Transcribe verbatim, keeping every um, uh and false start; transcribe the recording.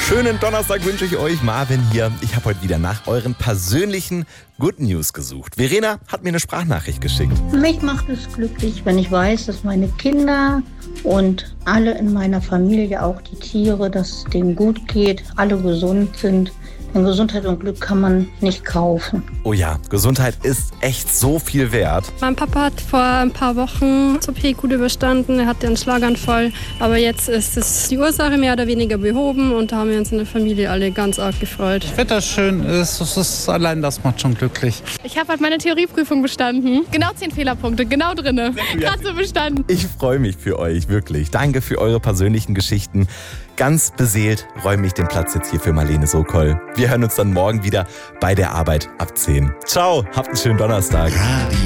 Schönen Donnerstag wünsche ich euch. Marvin hier. Ich habe heute wieder nach euren persönlichen Good News gesucht. Verena hat mir eine Sprachnachricht geschickt. Mich macht es glücklich, wenn ich weiß, dass meine Kinder und alle in meiner Familie, auch die Tiere, dass es denen gut geht, alle gesund sind. Denn Gesundheit und Glück kann man nicht kaufen. Oh ja, Gesundheit ist echt so viel wert. Mein Papa hat vor ein paar Wochen O P gut überstanden, er hatte einen Schlaganfall. Aber jetzt ist es die Ursache mehr oder weniger behoben und da haben wir uns in der Familie alle ganz arg gefreut. Wetter schön ist, es ist allein das macht schon glücklich. Ich habe halt meine Theorieprüfung bestanden. Genau zehn Fehlerpunkte, genau drinne. Gerade so bestanden. Ich freue mich für euch, wirklich. Danke für eure persönlichen Geschichten. Ganz beseelt räume ich den Platz jetzt hier für Marlene Sokol. Wir hören uns dann morgen wieder bei der Arbeit ab zehn. Ciao, habt einen schönen Donnerstag. Radio